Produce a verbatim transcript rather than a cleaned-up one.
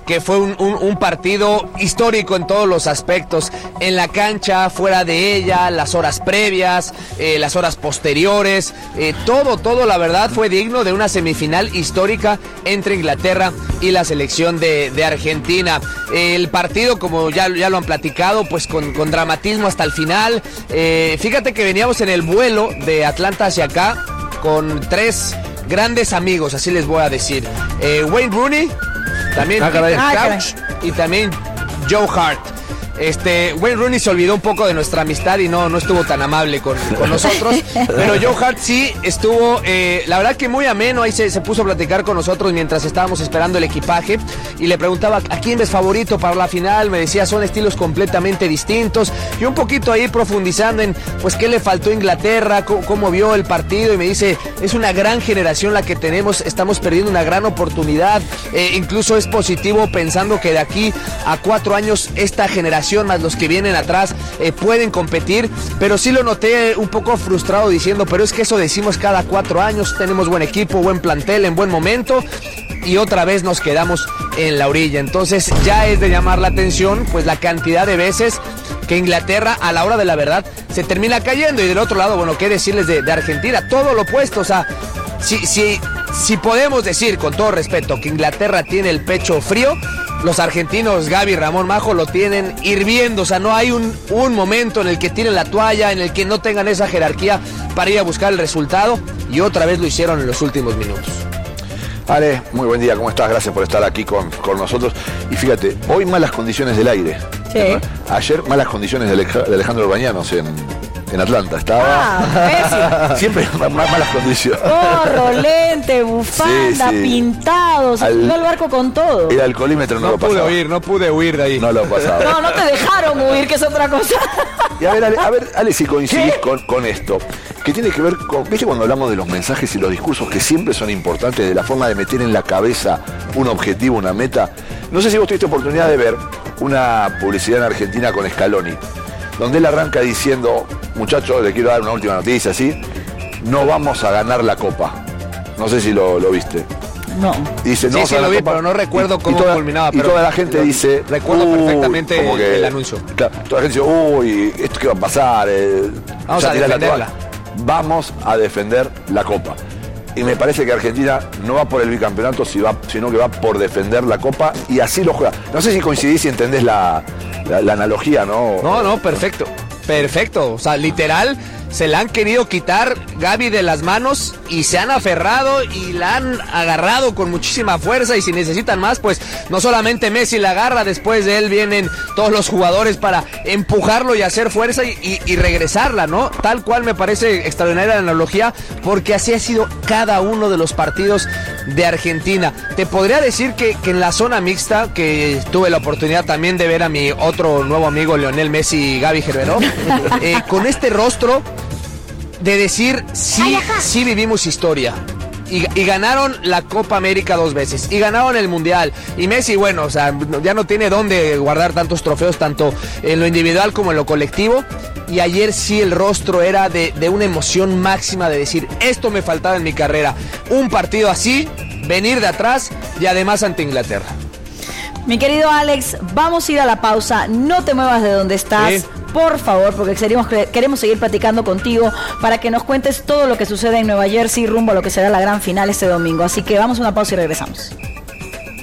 que fue un, un, un partido histórico en todos los aspectos, en la cancha, fuera de ella, las horas previas, eh, las horas posteriores, eh, todo, todo la verdad fue digno de una semifinal histórica entre Inglaterra y la selección de, de Argentina. El partido, como ya, ya lo han platicado, pues con, con dramatismo hasta el final. Eh, fíjate que veníamos en el vuelo de Atlanta hacia acá con tres grandes amigos, así les voy a decir. Eh, Wayne Rooney, también ah, Peter Crouch y también Joe Hart. Este, Wayne Rooney se olvidó un poco de nuestra amistad y no, no estuvo tan amable con, con nosotros, pero Joe Hart sí estuvo, eh, la verdad que muy ameno, ahí se, se puso a platicar con nosotros mientras estábamos esperando el equipaje y le preguntaba a quién ves favorito para la final, me decía son estilos completamente distintos y un poquito ahí profundizando en pues qué le faltó a Inglaterra, cómo, cómo vio el partido y me dice es una gran generación la que tenemos, estamos perdiendo una gran oportunidad, eh, incluso es positivo pensando que de aquí a cuatro años esta generación más los que vienen atrás eh, pueden competir, pero sí lo noté un poco frustrado diciendo, pero es que eso decimos cada cuatro años, tenemos buen equipo, buen plantel, en buen momento y otra vez nos quedamos en la orilla. Entonces ya es de llamar la atención pues la cantidad de veces que Inglaterra a la hora de la verdad se termina cayendo y del otro lado, bueno, qué decirles de, de Argentina, todo lo opuesto, o sea, si, si, si podemos decir con todo respeto que Inglaterra tiene el pecho frío, los argentinos, Gaby, Ramón, Majo, lo tienen hirviendo, o sea, no hay un, un momento en el que tiren la toalla, en el que no tengan esa jerarquía para ir a buscar el resultado, y otra vez lo hicieron en los últimos minutos. Ale, muy buen día, ¿cómo estás? Gracias por estar aquí con, con nosotros. Y fíjate, hoy malas condiciones del aire. Sí. Ayer malas condiciones de Alejandro Bañanos en, en Atlanta. Estaba ah, siempre malas condiciones. Gorro, lente, bufanda, sí, sí. pintados. Al, el barco con todo. El alcoholímetro no, no lo pasaba. No pude huir, no pude huir de ahí. No lo pasaba. No, no te dejaron huir, que es otra cosa. Y a ver, Ale, a ver, Ale si coincidís con, con esto, que tiene que ver con, ¿viste cuando hablamos de los mensajes y los discursos que siempre son importantes, de la forma de meter en la cabeza un objetivo, una meta? No sé si vos tuviste oportunidad de ver una publicidad en Argentina con Scaloni, donde él arranca diciendo, muchachos, le quiero dar una última noticia, ¿sí? No vamos a ganar la Copa. No sé si lo, lo viste. No. Dice, no, sí, sí lo vi, Copa, pero no recuerdo cómo y toda, culminaba. Pero y toda la gente lo, dice... Recuerdo perfectamente como que, el anuncio. Claro, toda la gente dice, uy, ¿esto qué va a pasar? Eh, vamos a defenderla. Vamos a defender la Copa. Y me parece que Argentina no va por el bicampeonato, sino que va por defender la Copa y así lo juega. No sé si coincidís y entendés la, la, la analogía, ¿no? No, no, perfecto. Perfecto. O sea, literal, se la han querido quitar Gaby de las manos y se han aferrado y la han agarrado con muchísima fuerza y si necesitan más, pues no solamente Messi la agarra, después de él vienen todos los jugadores para empujarlo y hacer fuerza y, y, y regresarla, ¿no? Tal cual me parece extraordinaria la analogía porque así ha sido cada uno de los partidos de Argentina. Te podría decir que, que en la zona mixta, que tuve la oportunidad también de ver a mi otro nuevo amigo Lionel Messi y Gaby Gerberó, eh, con este rostro de decir, sí, sí vivimos historia. Y, y ganaron la Copa América dos veces. Y ganaron el Mundial. Y Messi, bueno, o sea, ya no tiene dónde guardar tantos trofeos, tanto en lo individual como en lo colectivo. Y ayer sí el rostro era de, de una emoción máxima de decir, esto me faltaba en mi carrera. Un partido así, venir de atrás y además ante Inglaterra. Mi querido Alex, vamos a ir a la pausa. No te muevas de donde estás. Sí. Por favor, porque queremos, queremos seguir platicando contigo para que nos cuentes todo lo que sucede en Nueva Jersey rumbo a lo que será la gran final este domingo. Así que vamos a una pausa y regresamos.